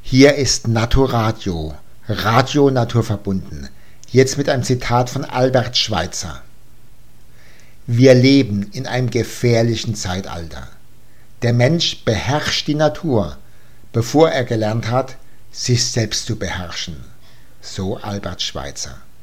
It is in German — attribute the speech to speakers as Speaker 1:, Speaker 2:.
Speaker 1: Hier ist Naturadio, Radio naturverbunden. Jetzt mit einem Zitat von Albert Schweitzer. Wir leben in einem gefährlichen Zeitalter. Der Mensch beherrscht die Natur, bevor er gelernt hat, sich selbst zu beherrschen. So Albert Schweitzer.